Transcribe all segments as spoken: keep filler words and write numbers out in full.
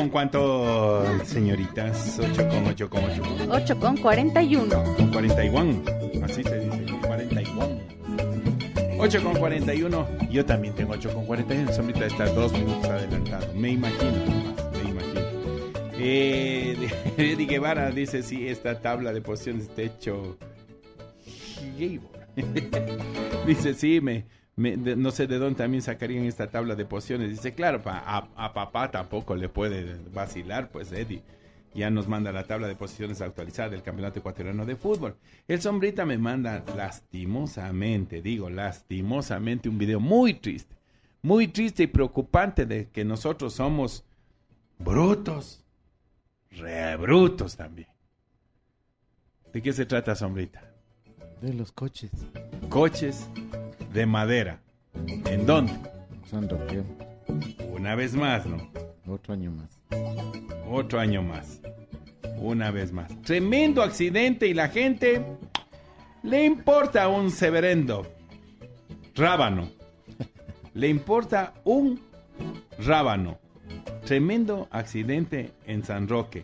con cuánto, señoritas? ocho con ocho con ocho. ocho con cuarenta y uno. Con cuarenta y uno. Así se dice, cuarenta y uno. ocho con cuarenta y uno. Yo también tengo ocho con cuarenta y uno. Sombrita está dos minutos adelantado. Me imagino nomás, me imagino. Eh, Eddie Guevara dice, sí, esta tabla de posiciones está hecho... Dice, sí, me... Me, de, no sé de dónde también sacarían esta tabla de posiciones. Dice, claro, pa, a, a papá tampoco le puede vacilar, pues Eddie ya nos manda la tabla de posiciones actualizada del Campeonato Ecuatoriano de Fútbol. El Sombrita me manda lastimosamente, digo lastimosamente, un video muy triste, muy triste y preocupante de que nosotros somos brutos, re brutos también. ¿De qué se trata, Sombrita? De los coches. Coches de madera. ¿En dónde? San Roque. Una vez más, ¿no? Otro año más. Otro año más. Una vez más. Tremendo accidente y la gente le importa un severendo rábano. Le importa un rábano. Tremendo accidente en San Roque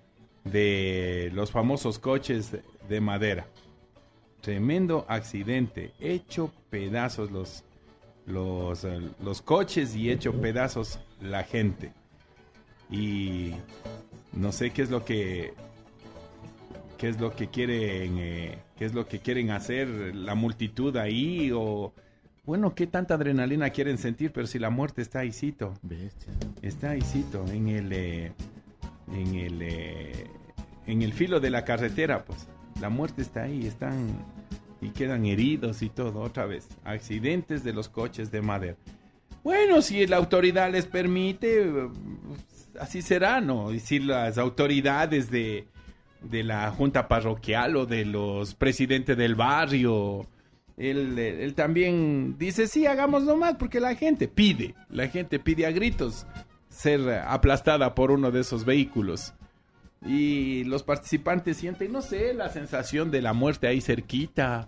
de los famosos coches de madera. Tremendo accidente, hecho pedazos los, los, uh, los coches y hecho pedazos la gente. Y no sé qué es lo que qué es lo que quieren eh, qué es lo que quieren hacer la multitud ahí, o bueno, qué tanta adrenalina quieren sentir, pero si la muerte está ahícito. Bestia. Está ahícito en el eh, en el eh, en el filo de la carretera, pues. La muerte está ahí, están y quedan heridos y todo, otra vez. Accidentes de los coches de madera. Bueno, si la autoridad les permite, así será, ¿no? Y si las autoridades de, de la junta parroquial o de los presidentes del barrio, él, él también dice, sí, hagamos nomás, porque la gente pide, la gente pide a gritos ser aplastada por uno de esos vehículos. Y los participantes sienten, no sé, la sensación de la muerte ahí cerquita.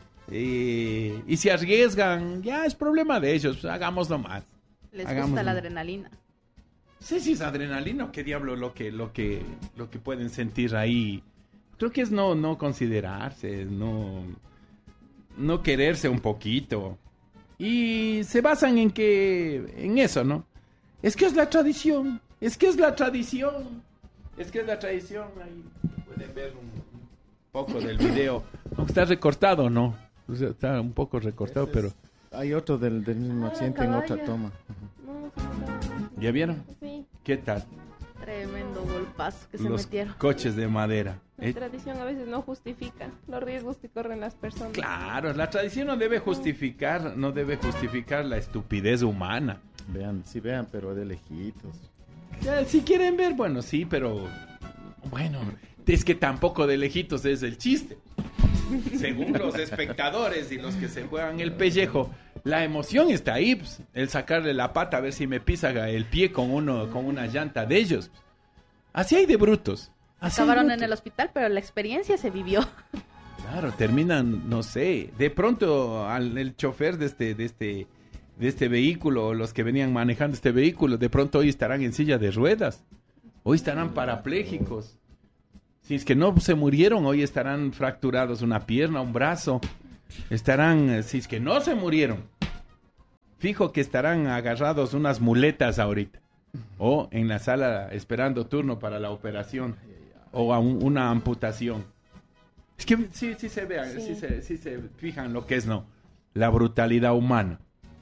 Eh, y si arriesgan, ya es problema de ellos, hagamos nomás. Les hagamos gusta la nomás. adrenalina. Sí, sí, es adrenalina, qué diablo lo que, lo que, lo que pueden sentir ahí. Creo que es no, no considerarse, no, no quererse un poquito. Y se basan en que, en eso, ¿no? Es que es la tradición, es que es la tradición. Es que es la tradición, ahí pueden ver un, un poco del video. Aunque está recortado, ¿no? O sea, está un poco recortado, pero... Hay otro del, del mismo Ah, accidente en caballa. otra toma. No, sí, ¿Ya vieron? sí. ¿Qué tal? Tremendo golpazo que se Los metieron. coches de madera. La Eh, tradición a veces no justifica los riesgos que corren las personas. Claro, la tradición no debe justificar, no debe justificar la estupidez humana. Vean, sí vean, pero de lejitos. Ya, si quieren ver, bueno, sí, pero... Bueno, es que tampoco de lejitos es el chiste. Según los espectadores y los que se juegan el pellejo, la emoción está ahí, pues, el sacarle la pata a ver si me pisa el pie con uno con una llanta de ellos. Así hay de brutos. Así hay Acabaron brutos. en el hospital, pero la experiencia se vivió. Claro, terminan, no sé, de pronto al el chofer de este de este de este vehículo, los que venían manejando este vehículo, de pronto hoy estarán en silla de ruedas. Hoy estarán parapléjicos. Si es que no se murieron, hoy estarán fracturados una pierna, un brazo. Estarán, si es que no se murieron, fijo que estarán agarrados unas muletas ahorita. O en la sala esperando turno para la operación. O a un- una amputación. Es que sí, sí se vean, sí. Sí. se, sí se fijan lo que es, ¿no? La brutalidad humana.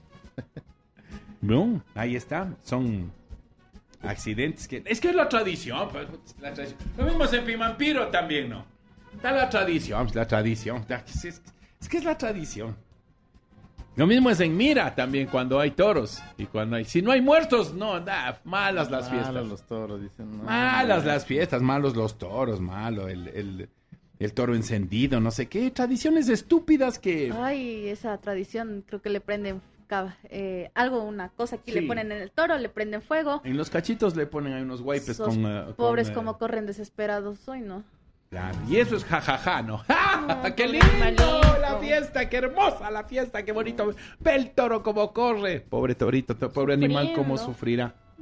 ¿No? Ahí está, son... accidentes que... Es que es la tradición, pues, la tradición. Lo mismo es en Pimampiro también, ¿no? Está la tradición, la tradición. Es, es- es que es la tradición. Lo mismo es en Mira también cuando hay toros. Y cuando hay... Si no hay muertos, no, da, malas las fiestas. Malos los toros, dicen. No, Malas no, las fiestas, malos los toros, malo el, el, el toro encendido, no sé qué. Tradiciones estúpidas que... Ay, esa tradición, creo que le prenden ca- eh, algo, una cosa aquí, Sí. le ponen en el toro, le prenden fuego. En los cachitos le ponen ahí unos wipes Esos con... eh, con, pobres eh, como corren desesperados hoy, ¿no? Claro, y eso es jajaja, ¿no? ¡Ja! No, ¡Qué pobre lindo! animalito. La fiesta, qué hermosa la fiesta, qué bonito. Ve el toro como corre. Pobre torito, to- pobre animal, cómo Sufriendo. sufrirá.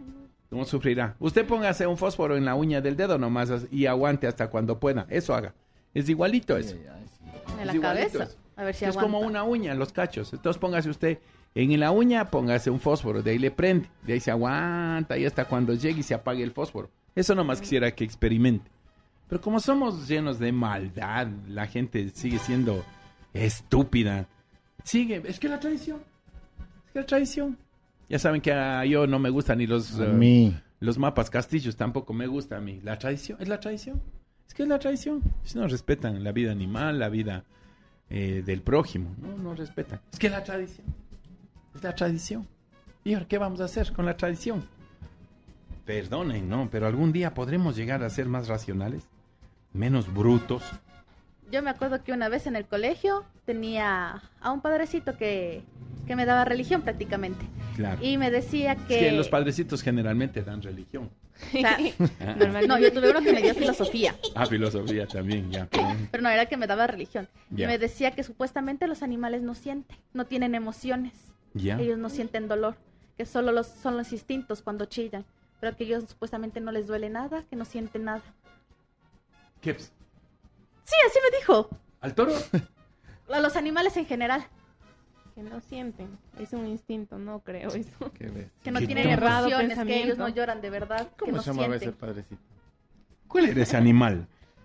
¿Cómo sufrirá? Usted póngase un fósforo en la uña del dedo nomás y aguante hasta cuando pueda. Eso haga. Es igualito eso. Ay, ay, sí. En la Es igualito cabeza. eso. A ver si Es aguanta. como una uña, los cachos. Entonces póngase usted en la uña, póngase un fósforo, de ahí le prende, de ahí se aguanta y hasta cuando llegue y se apague el fósforo. Eso nomás quisiera que experimente. Pero como somos llenos de maldad, la gente sigue siendo estúpida. Sigue, es que la tradición, es que la tradición. Ya saben que a yo no me gustan ni los, A uh, mí. los mapas castillos, tampoco me gusta a mí. La tradición, es la tradición. Es que es la tradición. Si no respetan la vida animal, la vida eh, del prójimo, no, no respetan. Es que es la tradición. Es la tradición. ¿Y ahora qué vamos a hacer con la tradición? Perdonen, no, pero algún día podremos llegar a ser más racionales, menos brutos. Yo me acuerdo que una vez en el colegio tenía a un padrecito que, que me daba religión prácticamente. Claro. Y me decía Es que... que los padrecitos generalmente dan religión. o sea, Ah, no, yo tuve uno que me dio filosofía, ah, filosofía también, ya. pero no, era el que me daba religión. Ya. Y me decía que supuestamente los animales no sienten, no tienen emociones. Ya. Ellos no sienten dolor, que solo los, son los instintos cuando chillan, pero que ellos supuestamente no les duele nada, que no sienten nada. ¿Qué? Sí, así me dijo. ¿Al toro? A los animales en general, Que no sienten. Es un instinto, no creo eso. Qué bestia. que no Qué tienen tonto. emociones, que Pensamiento. ellos no lloran de verdad, que ¿Cómo no se llamaba ese sienten. padrecito? ¿Cuál era ese animal?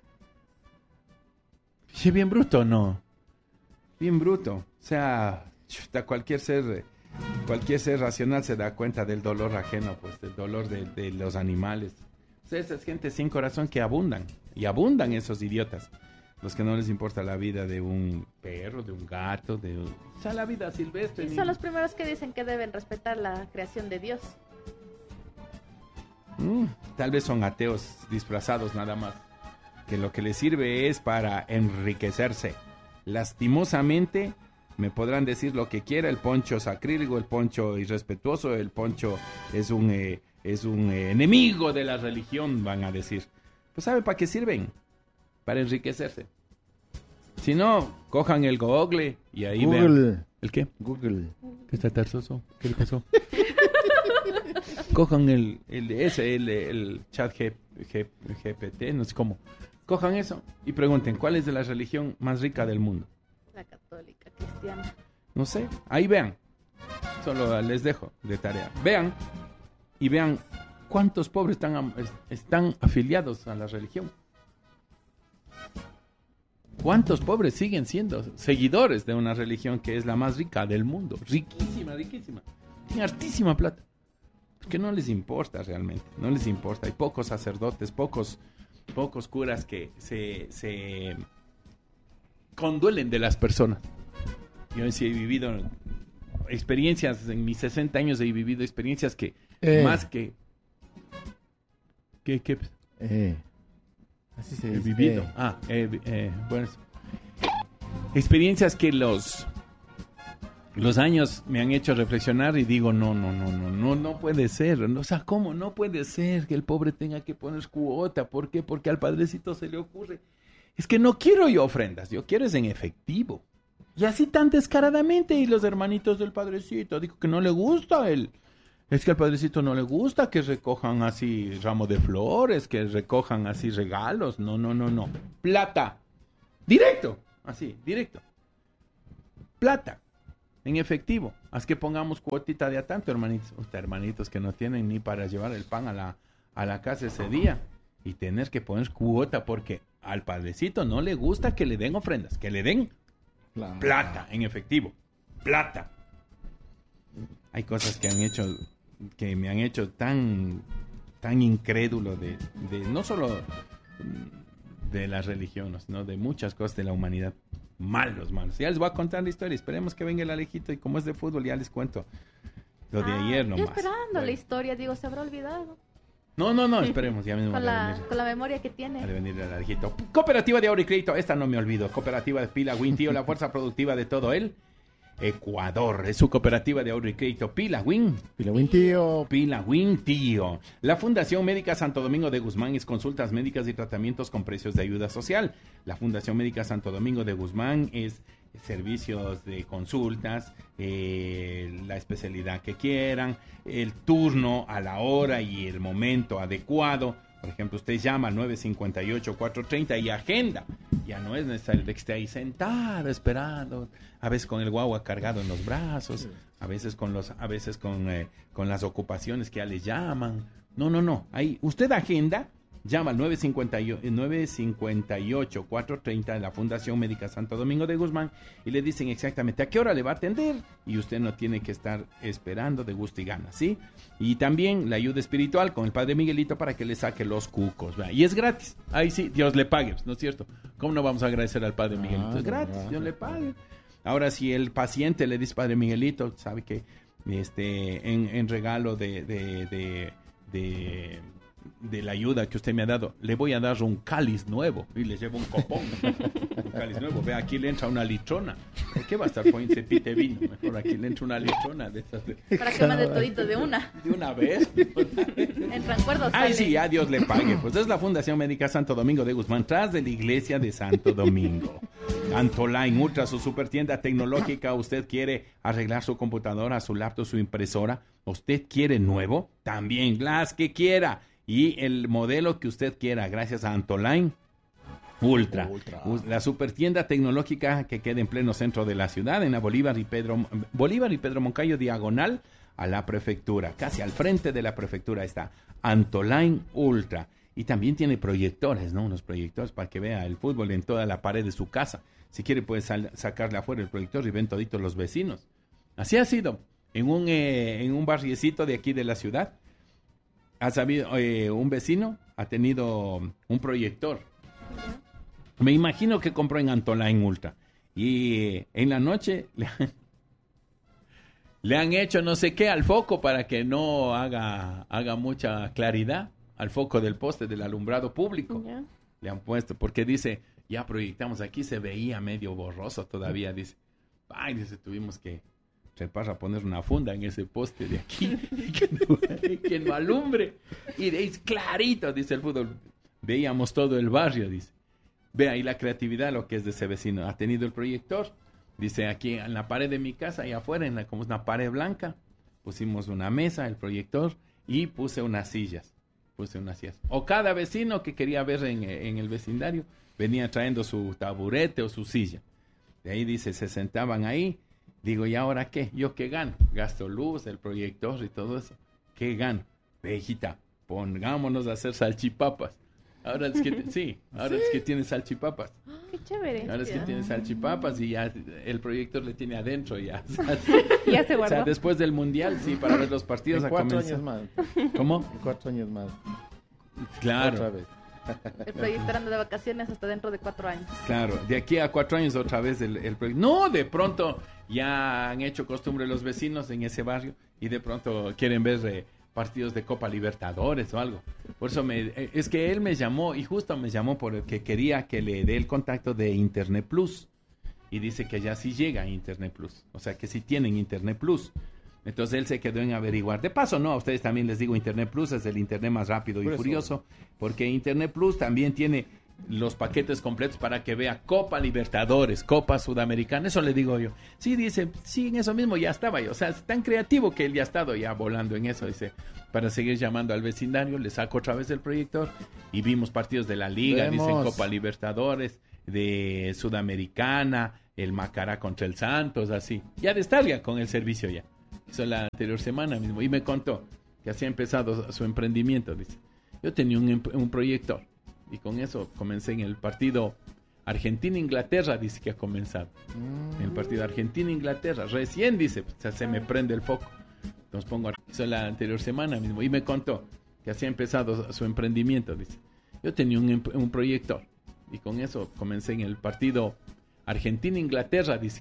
Sí, bien bruto, ¿no? Bien bruto. O sea, chuta, cualquier ser, cualquier ser racional se da cuenta del dolor ajeno, pues, del dolor de, de los animales. O sea, esas gente sin corazón que abundan. Y abundan esos idiotas. Los que no les importa la vida de un perro, de un gato, de un... O sea, la vida silvestre. Y ni- son los primeros que dicen que deben respetar la creación de Dios. Mm, tal vez son ateos disfrazados nada más, que lo que les sirve es para enriquecerse. Lastimosamente me podrán decir lo que quiera, el poncho sacrílego, el poncho irrespetuoso, el poncho es un eh, es un eh, enemigo de la religión, van a decir. Pues ¿sabe para qué sirven? Para enriquecerse. Si no, cojan el Google y ahí vean. Google. ¿El qué? Google. ¿Qué está tarsoso? ¿Qué le pasó? Cojan el, el ese, el, el chat G, G- G P T, no sé cómo. Cojan eso y pregunten, ¿cuál es de la religión más rica del mundo? La católica, cristiana. No sé, ahí vean. Solo les dejo de tarea. Vean y vean cuántos pobres están, am- es- están afiliados a la religión. ¿Cuántos pobres siguen siendo seguidores de una religión que es la más rica del mundo? Riquísima, riquísima. Tiene hartísima plata. Porque no les importa realmente, no les importa. Hay pocos sacerdotes, pocos, pocos curas que se, se conduelen de las personas. Yo sí he vivido experiencias, en mis sesenta años he vivido experiencias que Eh. más que... ¿Qué, qué? Eh. Así se He dice. vivido. Eh. Ah, eh, eh, bueno. Experiencias que los los años me han hecho reflexionar y digo, no, no, no, no, no, no puede ser. O sea, ¿cómo no puede ser que el pobre tenga que poner cuota? ¿Por qué? Porque al padrecito se le ocurre. Es que no quiero yo ofrendas, yo quiero es en efectivo. Y así tan descaradamente. Y los hermanitos del padrecito, dijo que no le gusta el... Es que al padrecito no le gusta que recojan así ramo de flores, que recojan así regalos. No, no, no, no. Plata. Directo. Así, directo. Plata. En efectivo. Haz que pongamos cuotita de a tanto, hermanitos. Usted, hermanitos que no tienen ni para llevar el pan a la, a la casa ese día. Y tener que poner cuota porque al padrecito no le gusta que le den ofrendas. Que le den Plata. plata en efectivo. Plata. Hay cosas que han hecho, que me han hecho tan, tan incrédulo de, de no solo mm, de las religiones, sino de muchas cosas de la humanidad. Malos, malos. Ya les voy a contar la historia. Esperemos que venga el Alejito y como es de fútbol ya les cuento lo de Ah, ayer yo nomás. esperando Bueno. la historia, digo, se habrá olvidado. No, no, no, esperemos. Ya mismo Con va a la, venir. con la memoria que Ha de tiene. venir el Alejito. Cooperativa de Ahorro y Crédito, esta no me olvido. Cooperativa de Pila Win, tío, la fuerza productiva de todo el Ecuador. Es su cooperativa de Ahorro y Crédito. Pila Win. Pilawin, tío. Pila Win, tío. La Fundación Médica Santo Domingo de Guzmán es consultas médicas y tratamientos con precios de ayuda social. La Fundación Médica Santo Domingo de Guzmán es servicios de consultas, eh, la especialidad que quieran, el turno a la hora y el momento adecuado. Por ejemplo, usted llama al nueve cinco ocho, cuatro tres cero y agenda. Ya no es necesario que esté ahí sentado esperando, a veces con el guagua cargado en los brazos, a veces con los, a veces con, eh, con las ocupaciones que ya le llaman. No, no, no. Ahí usted agenda. Llama al nueve cinco ocho, cuatro tres cero de la Fundación Médica Santo Domingo de Guzmán y le dicen exactamente a qué hora le va a atender y usted no tiene que estar esperando de gusto y ganas, ¿sí? Y también la ayuda espiritual con el Padre Miguelito para que le saque los cucos, ¿verdad? Y es gratis. Ahí sí, Dios le pague, ¿no es cierto? ¿Cómo no vamos a agradecer al Padre Miguelito? Ah, Es gratis, verdad. Dios le pague. Ahora, si el paciente le dice, Padre Miguelito, sabe que este en, en regalo de... de, de, de de la ayuda que usted me ha dado, le voy a dar un cáliz nuevo y le llevo un copón, un cáliz nuevo. Ve, aquí le entra una litrona. ¿Por qué va a estar poniendo pite vino? Mejor aquí le entra una litrona de esas de, Para que mande todito de una. de una vez. Entran cuerdos. Ay, sale. sí, ya Dios le pague. Pues es la Fundación Médica Santo Domingo de Guzmán, tras de la iglesia de Santo Domingo. Antoline Ultra, su super tienda tecnológica. Usted quiere arreglar su computadora, su laptop, su impresora. ¿Usted quiere nuevo? También las que quiera. Y el modelo que usted quiera, gracias a Antoline Ultra. Ultra. La super tienda tecnológica que queda en pleno centro de la ciudad, en la Bolívar y Pedro, Bolívar y Pedro Moncayo, diagonal a la prefectura. Casi al frente de la prefectura está Antoline Ultra. Y también tiene proyectores, ¿no? Unos proyectores para que vea el fútbol en toda la pared de su casa. Si quiere puede sal- sacarle afuera el proyector y ven toditos los vecinos. Así ha sido. En un, eh, en un barriecito de aquí de la ciudad, ha sabido, eh, un vecino ha tenido un proyector. Me imagino que compró en Antoline Ultra. Y eh, en la noche le han, le han hecho no sé qué al foco para que no haga, haga mucha claridad al foco del poste del alumbrado público. Ya. Le han puesto, porque dice, ya proyectamos aquí, se veía medio borroso todavía, dice. Ay, dice, tuvimos que trepar a poner una funda en ese poste de aquí, que no, que no alumbre. Y es clarito, dice el fútbol. Veíamos todo el barrio, dice. Ve ahí la creatividad, lo que es de ese vecino. Ha tenido el proyector. Dice, aquí en la pared de mi casa, y afuera, en la, como es una pared blanca, pusimos una mesa, el proyector, y puse unas sillas. Puse unas sillas. O cada vecino que quería ver en, en el vecindario, venía trayendo su taburete o su silla. De ahí dice, se sentaban ahí. Digo, ¿y ahora qué? ¿Yo qué gano? Gasto luz, el proyector y todo eso. ¿Qué gano? Ve, hijita, pongámonos a hacer salchipapas. Ahora es que, sí, ahora es que tiene salchipapas. Qué chévere. Ahora es que tiene salchipapas y ya el proyector le tiene adentro ya. Ya se O guardó. sea, después del mundial, sí, para ver los partidos En a cuatro comenzar. años más. ¿Cómo? En cuatro años más. Claro. Otra vez. El proyector anda de vacaciones hasta dentro de cuatro años. Claro, de aquí a cuatro años otra vez el, el proyecto. No, de pronto ya han hecho costumbre los vecinos en ese barrio y de pronto quieren ver eh, partidos de Copa Libertadores o algo. Por eso me, eh, es que él me llamó y justo me llamó porque quería que le dé el contacto de Internet Plus. Y dice que ya sí llega a Internet Plus. O sea que sí tienen Internet Plus. Entonces él se quedó en averiguar. De paso, no, a ustedes también les digo, Internet Plus es el Internet más rápido y Por eso. furioso, porque Internet Plus también tiene los paquetes completos para que vea Copa Libertadores, Copa Sudamericana, eso le digo yo. Sí, dice, sí, en eso mismo ya estaba yo. O sea, es tan creativo que él ya ha estado ya volando en eso, dice, para seguir llamando al vecindario, le saco otra vez el proyector y vimos partidos de la Liga, Vemos. dicen Copa Libertadores, de Sudamericana, el Macará contra el Santos, así. Ya descarga con el servicio ya. Hizo la anterior semana mismo y me contó que así ha empezado su emprendimiento, dice. Yo tenía un, un proyector y con eso comencé en el partido Argentina-Inglaterra, dice que ha comenzado. Mm. En el partido Argentina-Inglaterra, recién dice, o sea, se me prende el foco. Entonces pongo, hizo la anterior semana mismo y me contó que así ha empezado su emprendimiento, dice. Yo tenía un, un proyector y con eso comencé en el partido Argentina-Inglaterra, dice.